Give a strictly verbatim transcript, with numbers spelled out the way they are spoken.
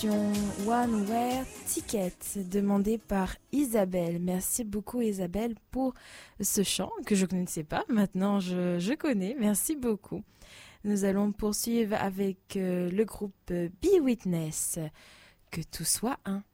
version One Way Ticket demandée par Isabelle. Merci beaucoup Isabelle pour ce chant que je ne connaissais pas. Maintenant je, je connais. Merci beaucoup. Nous allons poursuivre avec euh, le groupe Be Witness. Que tout soit un.